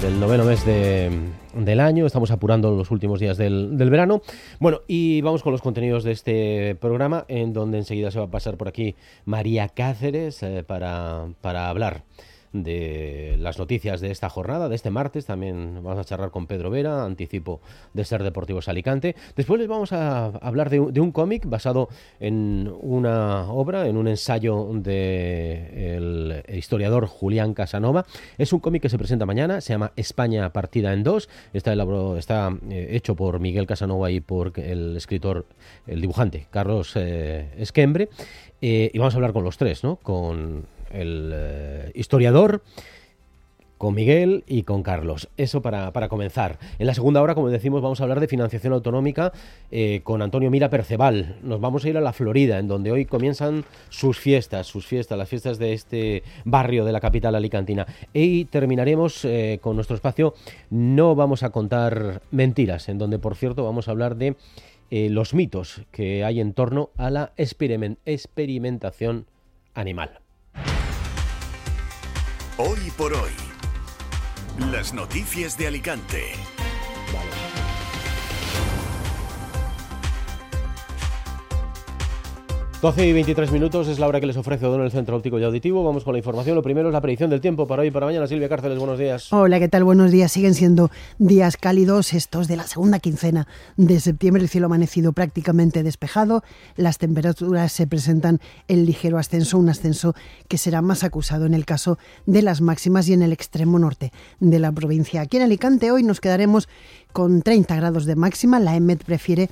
del noveno mes del año. Estamos apurando los últimos días del verano. Bueno, y vamos con los contenidos de este programa, en donde enseguida se va a pasar por aquí María Cáceres para hablar de las noticias de esta jornada, de este martes. También vamos a charlar con Pedro Vera, anticipo de Ser Deportivos Alicante. Después les vamos a hablar de un cómic basado en una obra, en un ensayo del historiador Julián Casanova. Es un cómic que se presenta mañana, se llama España partida en dos. Está hecho por Miguel Casanova y por el escritor, el dibujante Carlos Esquembre. Y vamos a hablar con los tres, ¿no? Con el historiador, con Miguel y con Carlos. Eso para comenzar. En la segunda hora, como decimos, vamos a hablar de financiación autonómica con Antonio Mira Perceval. Nos vamos a ir a la Florida, en donde hoy comienzan sus fiestas, las fiestas de este barrio de la capital alicantina. Y terminaremos con nuestro espacio No vamos a contar mentiras, en donde, por cierto, vamos a hablar de los mitos que hay en torno a la experimentación animal. Hoy por hoy, las noticias de Alicante. Vale. 12 y 23 minutos es la hora que les ofrece O'Donnell Centro Óptico y Auditivo. Vamos con la información. Lo primero es la predicción del tiempo para hoy y para mañana. Silvia Cárceles, buenos días. Hola, ¿qué tal? Buenos días. Siguen siendo días cálidos estos de la segunda quincena de septiembre. El cielo ha amanecido prácticamente despejado. Las temperaturas se presentan en ligero ascenso, un ascenso que será más acusado en el caso de las máximas y en el extremo norte de la provincia. Aquí en Alicante hoy nos quedaremos con 30 grados de máxima. La EMET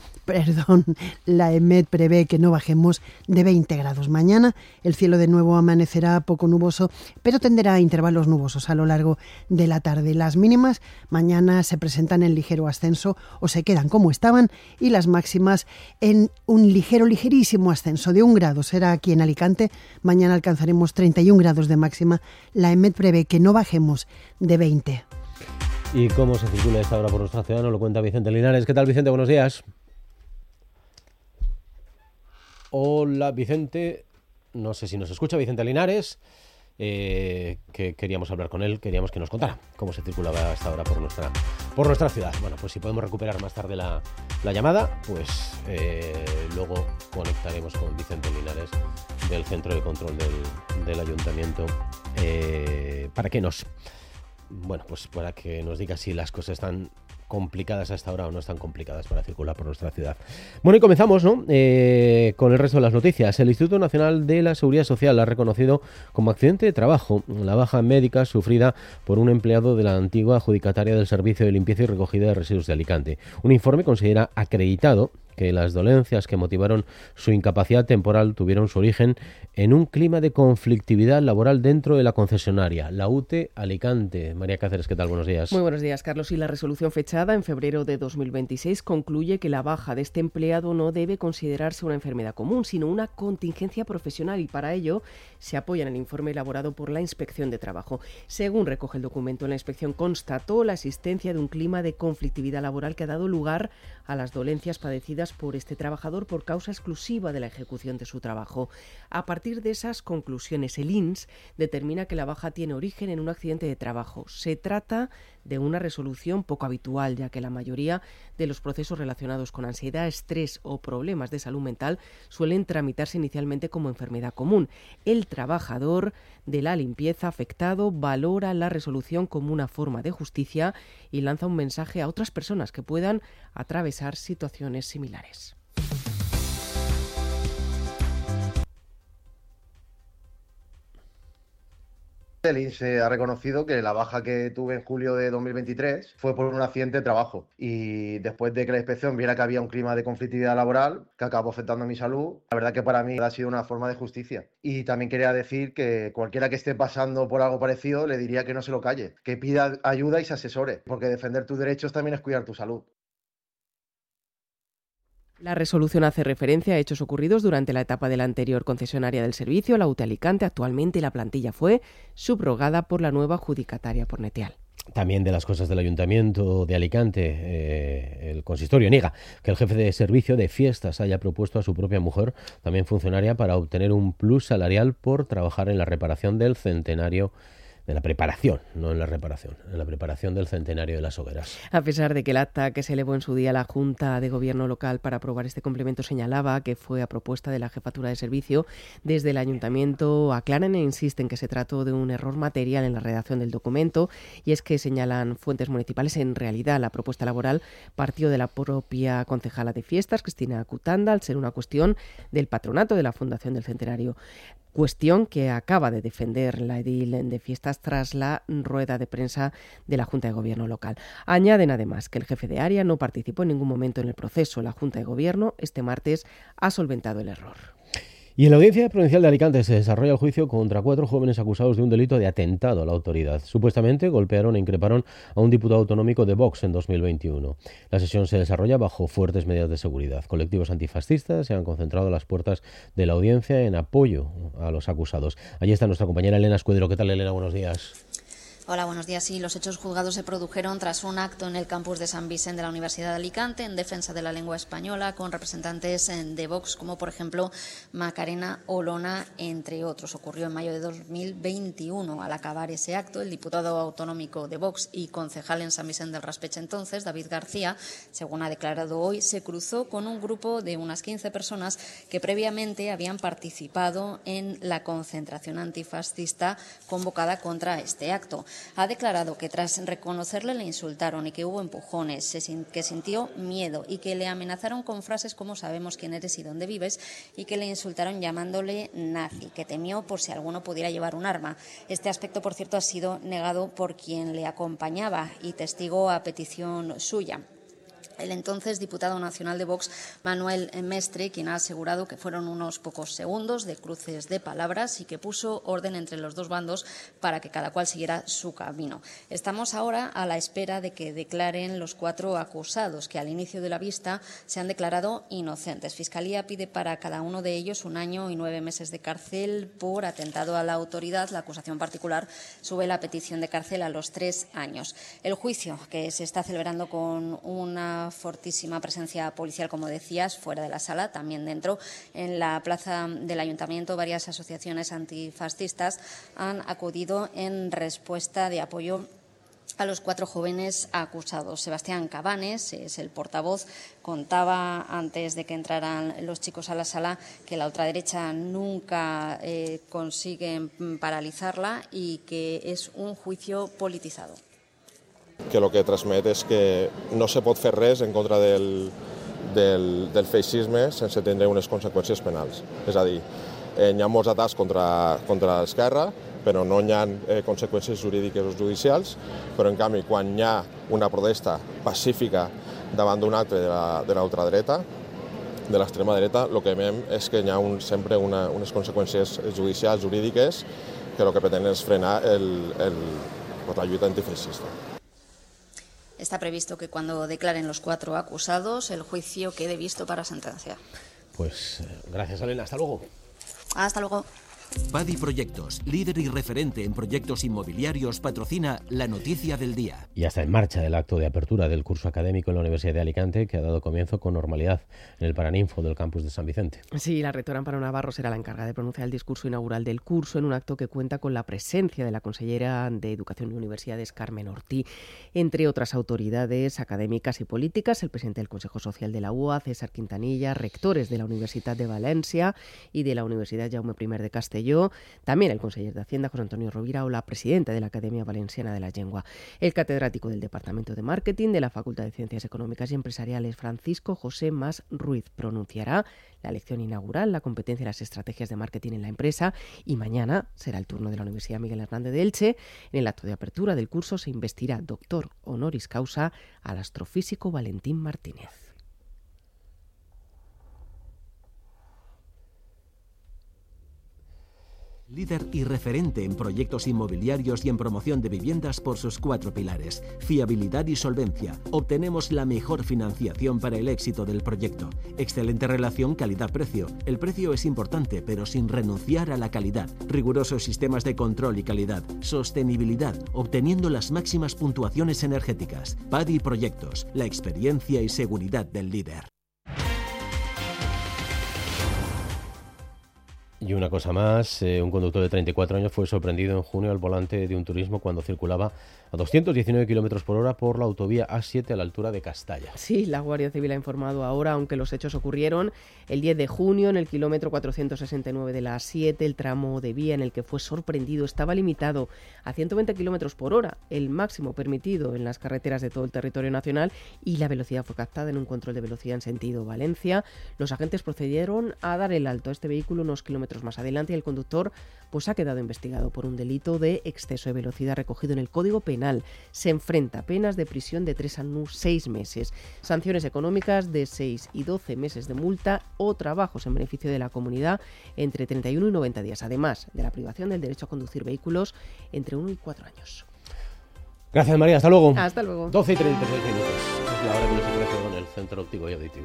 prevé que no bajemos de 20 grados. Mañana el cielo de nuevo amanecerá poco nuboso, pero tenderá a intervalos nubosos a lo largo de la tarde. Las mínimas mañana se presentan en ligero ascenso o se quedan como estaban, y las máximas en un ligerísimo ascenso de 1 grado. Será aquí en Alicante. Mañana alcanzaremos 31 grados de máxima. La EMET prevé que no bajemos de 20. ¿Y cómo se circula esta hora por nuestra ciudad? Nos lo cuenta Vicente Linares. ¿Qué tal, Vicente? Buenos días. Hola, Vicente. No sé si nos escucha Vicente Linares, que queríamos hablar con él, queríamos que nos contara cómo se circulaba hasta ahora por nuestra ciudad. Bueno, pues si podemos recuperar más tarde la llamada, pues luego conectaremos con Vicente Linares del Centro de Control del Ayuntamiento para que nos diga si las cosas están complicadas hasta ahora o no están complicadas para circular por nuestra ciudad. Bueno, y comenzamos, ¿no? Con el resto de las noticias. El Instituto Nacional de la Seguridad Social ha reconocido como accidente de trabajo la baja médica sufrida por un empleado de la antigua adjudicataria del Servicio de Limpieza y Recogida de Residuos de Alicante. Un informe considera acreditado que las dolencias que motivaron su incapacidad temporal tuvieron su origen en un clima de conflictividad laboral dentro de la concesionaria, la UTE Alicante. María Cáceres, ¿qué tal? Buenos días. Muy buenos días, Carlos. Y la resolución fechada en febrero de 2026 concluye que la baja de este empleado no debe considerarse una enfermedad común, sino una contingencia profesional, y para ello se apoya en el informe elaborado por la Inspección de Trabajo. Según recoge el documento, la inspección constató la existencia de un clima de conflictividad laboral que ha dado lugar a las dolencias padecidas por este trabajador por causa exclusiva de la ejecución de su trabajo. A partir de esas conclusiones, el INS determina que la baja tiene origen en un accidente de trabajo. Se trata de una resolución poco habitual, ya que la mayoría de los procesos relacionados con ansiedad, estrés o problemas de salud mental suelen tramitarse inicialmente como enfermedad común. El trabajador de la limpieza afectado valora la resolución como una forma de justicia y lanza un mensaje a otras personas que puedan atravesar situaciones similares. El INSE ha reconocido que la baja que tuve en julio de 2023 fue por un accidente de trabajo, y después de que la inspección viera que había un clima de conflictividad laboral que acabó afectando a mi salud, la verdad que para mí ha sido una forma de justicia. Y también quería decir que cualquiera que esté pasando por algo parecido le diría que no se lo calle, que pida ayuda y se asesore, porque defender tus derechos también es cuidar tu salud. La resolución hace referencia a hechos ocurridos durante la etapa de la anterior concesionaria del servicio, la UTE Alicante. Actualmente la plantilla fue subrogada por la nueva adjudicataria por Neteal. También de las cosas del Ayuntamiento de Alicante, el consistorio niega que el jefe de servicio de fiestas haya propuesto a su propia mujer, también funcionaria, para obtener un plus salarial por trabajar en la reparación del centenario de la preparación, no en la reparación, en la preparación del centenario de las hogueras. A pesar de que el acta que se elevó en su día a la Junta de Gobierno local para aprobar este complemento señalaba que fue a propuesta de la Jefatura de Servicio, desde el Ayuntamiento aclaran e insisten que se trató de un error material en la redacción del documento, y es que señalan fuentes municipales, en realidad la propuesta laboral partió de la propia concejala de fiestas, Cristina Cutanda, al ser una cuestión del patronato de la Fundación del Centenario. Cuestión que acaba de defender la edil de fiestas tras la rueda de prensa de la Junta de Gobierno local. Añaden además que el jefe de área no participó en ningún momento en el proceso. La Junta de Gobierno este martes ha solventado el error. Y en la Audiencia Provincial de Alicante se desarrolla el juicio contra 4 jóvenes acusados de un delito de atentado a la autoridad. Supuestamente golpearon e increparon a un diputado autonómico de Vox en 2021. La sesión se desarrolla bajo fuertes medidas de seguridad. Colectivos antifascistas se han concentrado a las puertas de la audiencia en apoyo a los acusados. Allí está nuestra compañera Elena Escudero. ¿Qué tal, Elena? Buenos días. Hola, buenos días. Sí, los hechos juzgados se produjeron tras un acto en el campus de San Vicente de la Universidad de Alicante en defensa de la lengua española, con representantes de Vox, como por ejemplo Macarena Olona, entre otros. Ocurrió en mayo de 2021. Al acabar ese acto, el diputado autonómico de Vox y concejal en San Vicente del Raspeig entonces, David García, según ha declarado hoy, se cruzó con un grupo de unas 15 personas que previamente habían participado en la concentración antifascista convocada contra este acto. Ha declarado que tras reconocerle le insultaron y que hubo empujones, que sintió miedo y que le amenazaron con frases como "sabemos quién eres y dónde vives", y que le insultaron llamándole nazi, que temió por si alguno pudiera llevar un arma. Este aspecto, por cierto, ha sido negado por quien le acompañaba y testigo a petición suya, el entonces diputado nacional de Vox, Manuel Mestre, quien ha asegurado que fueron unos pocos segundos de cruces de palabras y que puso orden entre los dos bandos para que cada cual siguiera su camino. Estamos ahora a la espera de que declaren los 4 acusados, que al inicio de la vista se han declarado inocentes. Fiscalía pide para cada uno de ellos 1 año y 9 meses de cárcel por atentado a la autoridad. La acusación particular sube la petición de cárcel a los 3 años. El juicio, que se está celebrando con una fortísima presencia policial, como decías, fuera de la sala, también dentro. En la plaza del Ayuntamiento, varias asociaciones antifascistas han acudido en respuesta de apoyo a los 4 jóvenes acusados. Sebastián Cabanes es el portavoz. Contaba antes de que entraran los chicos a la sala que la ultraderecha nunca consigue paralizarla y que es un juicio politizado. Que el que transmet és que no se pot fer res en contra del feixisme sense tindre unes conseqüències penals. És a dir, hi ha molts atacs contra l'esquerra, però no hi ha conseqüències jurídiques o judicials, però en canvi quan hi ha una protesta pacífica davant d'un acte de la ultradreta, de l'extrema dreta, el que veiem és que hi ha sempre unes conseqüències judicials, jurídiques, que el que pretenen és frenar la lluita antifeixista. Está previsto que cuando declaren los 4 acusados, el juicio quede visto para sentencia. Pues gracias, Elena. Hasta luego. Hasta luego. Padi Proyectos, líder y referente en proyectos inmobiliarios, patrocina la noticia del día. Ya está en marcha el acto de apertura del curso académico en la Universidad de Alicante, que ha dado comienzo con normalidad en el Paraninfo del campus de San Vicente. Sí, la rectora Amparo Navarro será la encargada de pronunciar el discurso inaugural del curso, en un acto que cuenta con la presencia de la consellera de Educación y Universidades, Carmen Ortí, entre otras autoridades académicas y políticas, el presidente del Consejo Social de la UA, César Quintanilla, rectores de la Universidad de Valencia y de la Universidad Jaume I de Castelló, también el conseller de Hacienda, José Antonio Rovira, o la presidenta de la Academia Valenciana de la Llengua. El catedrático del Departamento de Marketing de la Facultad de Ciencias Económicas y Empresariales, Francisco José Mas Ruiz, pronunciará la lección inaugural, la competencia y las estrategias de marketing en la empresa, y mañana será el turno de la Universidad Miguel Hernández de Elche. En el acto de apertura del curso se investirá doctor honoris causa al astrofísico Valentín Martínez. Líder y referente en proyectos inmobiliarios y en promoción de viviendas por sus 4 pilares: fiabilidad y solvencia. Obtenemos la mejor financiación para el éxito del proyecto. Excelente relación calidad-precio. El precio es importante, pero sin renunciar a la calidad. Rigurosos sistemas de control y calidad. Sostenibilidad, obteniendo las máximas puntuaciones energéticas. Padi Proyectos, la experiencia y seguridad del líder. Y una cosa más, un conductor de 34 años fue sorprendido en junio al volante de un turismo cuando circulaba a 219 kilómetros por hora por la autovía A7 a la altura de Castalla. Sí, la Guardia Civil ha informado ahora, aunque los hechos ocurrieron el 10 de junio en el kilómetro 469 de la A7. El tramo de vía en el que fue sorprendido estaba limitado a 120 kilómetros por hora, el máximo permitido en las carreteras de todo el territorio nacional, y la velocidad fue captada en un control de velocidad en sentido Valencia. Los agentes procedieron a dar el alto a este vehículo unos kilómetros más adelante y el conductor pues ha quedado investigado por un delito de exceso de velocidad recogido en el Código Penal. Se enfrenta a penas de prisión de 3 a 6 meses, sanciones económicas de 6 y 12 meses de multa o trabajos en beneficio de la comunidad entre 31 y 90 días, además de la privación del derecho a conducir vehículos entre 1 y 4 años. Gracias, María. Hasta luego. Hasta luego. 12 y 36 minutos. Es la hora que nos ofrece con el Centro Óptico y Auditivo.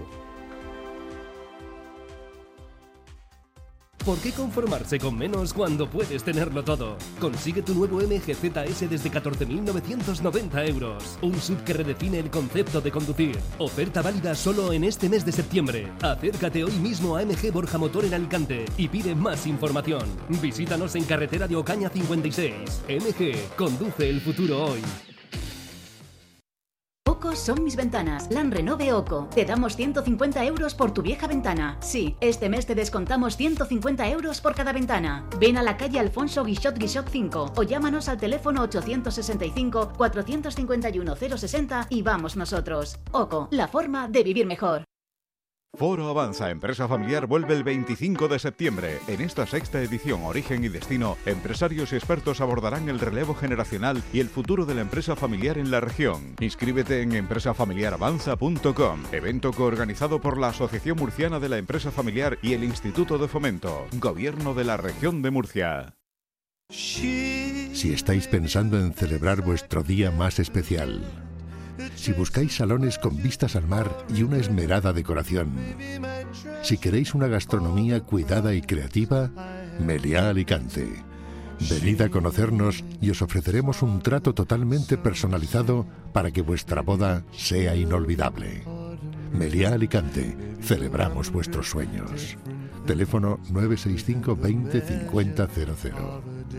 ¿Por qué conformarse con menos cuando puedes tenerlo todo? Consigue tu nuevo MG ZS desde 14.990 euros. Un SUV que redefine el concepto de conducir. Oferta válida solo en este mes de septiembre. Acércate hoy mismo a MG Borja Motor en Alicante y pide más información. Visítanos en carretera de Ocaña 56. MG, conduce el futuro hoy. OCO son mis ventanas. Land Renove OCO. Te damos 150 euros por tu vieja ventana. Sí, este mes te descontamos 150 euros por cada ventana. Ven a la calle Alfonso Guixot 5 o llámanos al teléfono 865 451 060 y vamos nosotros. OCO, la forma de vivir mejor. Foro Avanza Empresa Familiar vuelve el 25 de septiembre. En esta sexta edición Origen y Destino, empresarios y expertos abordarán el relevo generacional y el futuro de la empresa familiar en la región. Inscríbete en empresafamiliaravanza.com, evento coorganizado por la Asociación Murciana de la Empresa Familiar y el Instituto de Fomento, Gobierno de la Región de Murcia. Si estáis pensando en celebrar vuestro día más especial, si buscáis salones con vistas al mar y una esmerada decoración, si queréis una gastronomía cuidada y creativa, Meliá Alicante. Venid a conocernos y os ofreceremos un trato totalmente personalizado para que vuestra boda sea inolvidable. Meliá Alicante, celebramos vuestros sueños. Teléfono 965 20 50 00.